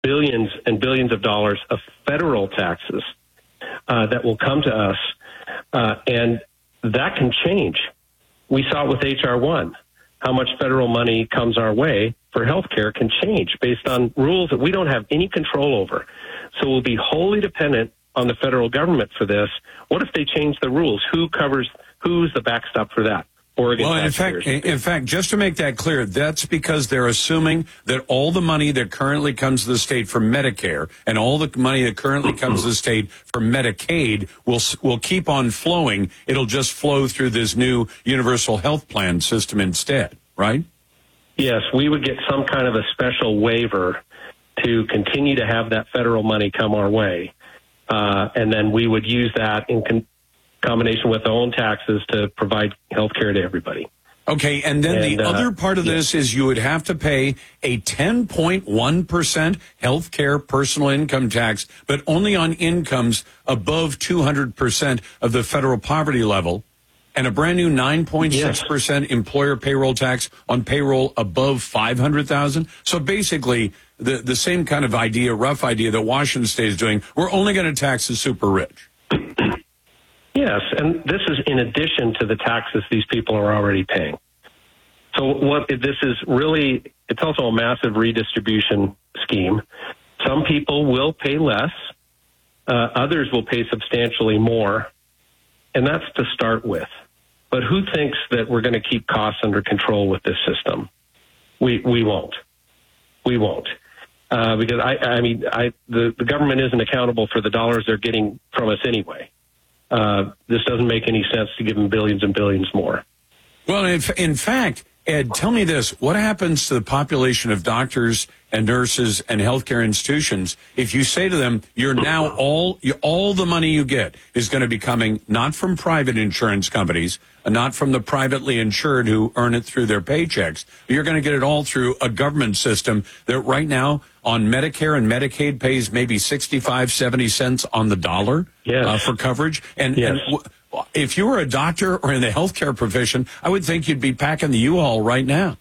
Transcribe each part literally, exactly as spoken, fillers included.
billions and billions of dollars of federal taxes uh, that will come to us, uh, and that can change. We saw it with H R one. How much federal money comes our way for health care can change based on rules that we don't have any control over. So we'll be wholly dependent on the federal government for this. What if they change the rules? Who covers, who's the backstop for that? Oregon well, in fact, in fact, just to make that clear, that's because they're assuming that all the money that currently comes to the state for Medicare and all the money that currently comes to the state for Medicaid will will keep on flowing. It'll just flow through this new universal health plan system instead, right? Yes, we would get some kind of a special waiver to continue to have that federal money come our way, uh, and then we would use that in con- combination with our own taxes to provide health care to everybody. Okay, and then and, the uh, other part of yeah. this is you would have to pay a ten point one percent health care personal income tax, but only on incomes above two hundred percent of the federal poverty level, and a brand new nine point six percent yes. employer payroll tax on payroll above five hundred thousand dollars. So basically, the, the same kind of idea, rough idea that Washington State is doing, we're only going to tax the super rich. Yes, and this is in addition to the taxes these people are already paying. So what this is really, it's also a massive redistribution scheme. Some people will pay less. Uh, others will pay substantially more. And that's to start with. But who thinks that we're going to keep costs under control with this system? We we won't. We won't. Uh, because, I, I mean, I, the, the government isn't accountable for the dollars they're getting from us anyway. Uh, this doesn't make any sense to give them billions and billions more. Well, in, in fact, Ed, tell me this. What happens to the population of doctors and nurses and healthcare institutions if you say to them, you're now all, you, all the money you get is going to be coming not from private insurance companies, not from the privately insured who earn it through their paychecks. You're going to get it all through a government system that right now on Medicare and Medicaid pays maybe sixty-five, seventy cents on the dollar yes. uh, for coverage. And, yes. and w- if you were a doctor or in the healthcare profession, I would think you'd be packing the U-Haul right now.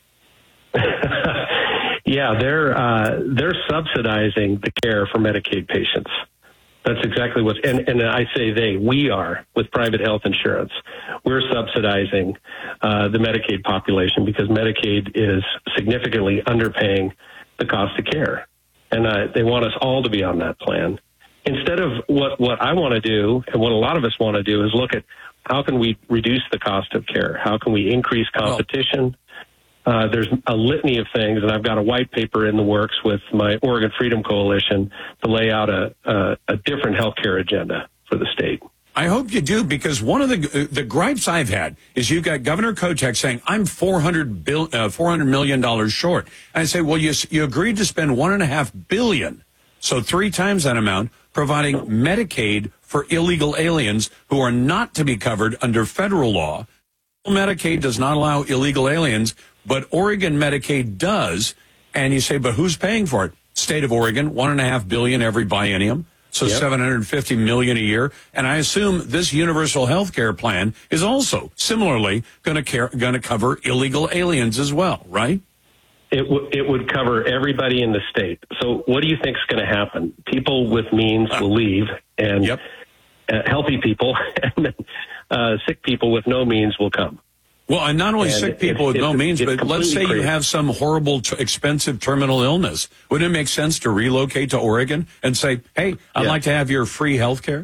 yeah, they're uh, they're subsidizing the care for Medicaid patients. That's exactly what, and, and I say they, we are with private health insurance. We're subsidizing uh, the Medicaid population because Medicaid is significantly underpaying the cost of care. And uh, they want us all to be on that plan. Instead of what, what I want to do, and what a lot of us want to do, is look at how can we reduce the cost of care? How can we increase competition? Uh, there's a litany of things, and I've got a white paper in the works with my Oregon Freedom Coalition to lay out a, a, a different healthcare agenda for the state. I hope you do, because one of the the gripes I've had is you've got Governor Kotek saying, I'm four hundred million dollars short. And I say, well, you, you agreed to spend one and a half billion, so three times that amount, providing Medicaid for illegal aliens who are not to be covered under federal law. Medicaid does not allow illegal aliens, but Oregon Medicaid does. And you say, but who's paying for it? State of Oregon, one and a half billion every biennium. So yep. seven hundred fifty million a year. And I assume this universal health care plan is also similarly going to going to cover illegal aliens as well, right? It, w- it would cover everybody in the state. So what do you think is going to happen? People with means will leave, and yep. uh, healthy people and then, uh, sick people with no means will come. Well, and not only and sick people with no means, but let's say crazy. you have some horrible, t- expensive terminal illness. Wouldn't it make sense to relocate to Oregon and say, hey, I'd yeah. like to have your free health care?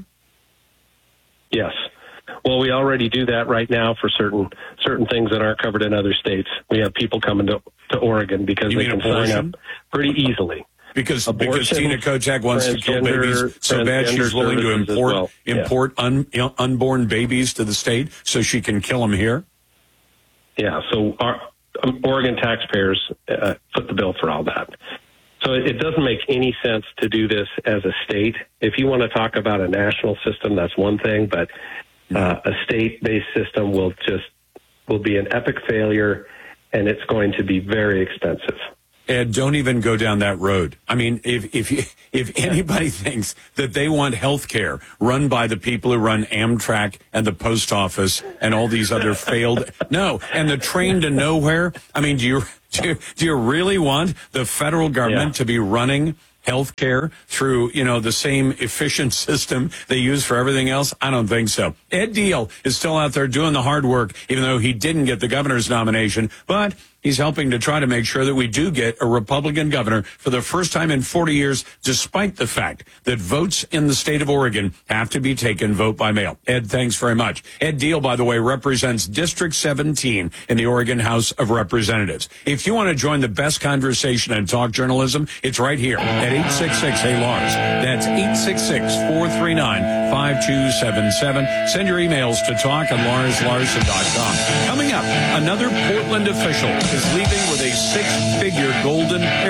Yes. Well, we already do that right now for certain certain things that aren't covered in other states. We have people coming to, to Oregon because you they can abortion? sign up pretty easily. Because abortion, because Tina Kotek wants to kill babies so bad she's willing to import well. import yeah. un, you know, unborn babies to the state so she can kill them here? Yeah, so our um, Oregon taxpayers uh, foot the bill for all that. So it, it doesn't make any sense to do this as a state. If you want to talk about a national system, that's one thing, but uh, a state-based system will just will be an epic failure, and it's going to be very expensive. Ed, don't even go down that road. I mean, if if if anybody thinks that they want health care run by the people who run Amtrak and the post office and all these other failed, no, and the train to nowhere. I mean, do you do you, do you really want the federal government yeah. to be running health care through, you know, the same efficient system they use for everything else? I don't think so. Ed Deal is still out there doing the hard work, even though he didn't get the governor's nomination, but he's helping to try to make sure that we do get a Republican governor for the first time in forty years, despite the fact that votes in the state of Oregon have to be taken vote by mail. Ed, thanks very much. Ed Deal, by the way, represents District seventeen in the Oregon House of Representatives. If you want to join the best conversation and talk journalism, it's right here at eight six six, hey Lars. That's eight six six, four three nine, five two seven seven. Send your emails to talk at lars larson dot com. Coming up, another Portland official is leaving with a six-figure golden